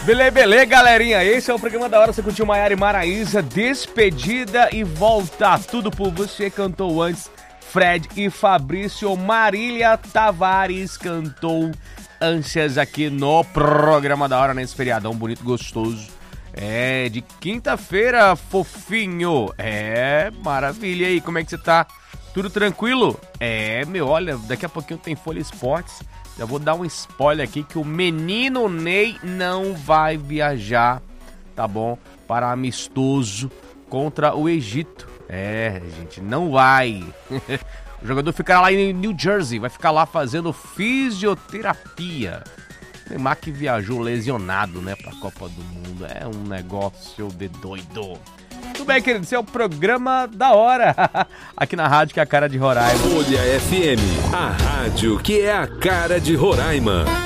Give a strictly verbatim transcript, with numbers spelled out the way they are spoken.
Beleza, beleza, galerinha. Esse é o programa da hora. Você curtiu Maiara e Maraísa, Despedida e Volta. Tudo por você cantou antes. Fred e Fabrício. Marília Tavares cantou Ânsias aqui no programa da hora, nesse feriadão bonito, gostoso. É, de quinta-feira, fofinho. É, maravilha. E aí, como é que você tá? Tudo tranquilo? É, meu, olha, daqui a pouquinho tem Folha Esportes. Já vou dar um spoiler aqui que o menino Ney não vai viajar, tá bom? Para amistoso contra o Egito. É, gente, não vai. O jogador ficará lá em New Jersey, vai ficar lá fazendo fisioterapia. Neymar que viajou lesionado, né, pra Copa do Mundo. É um negócio de doido. Tudo bem, querido, esse é o programa da hora. Aqui na rádio que é a cara de Roraima. Folha F M, a rádio que é a cara de Roraima.